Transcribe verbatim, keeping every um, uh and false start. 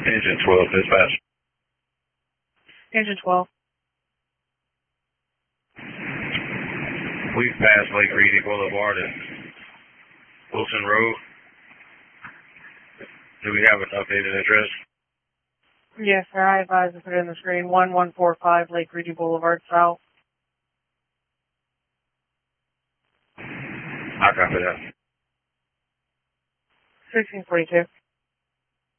Engine twelve, dispatch. Engine twelve. We've passed Lake Reedy Boulevard at Wilson Road. Do we have an updated address? Yes, sir. I advise to put it in the screen. one one four five Lake Reedy Boulevard South. I copy that. sixteen forty-two.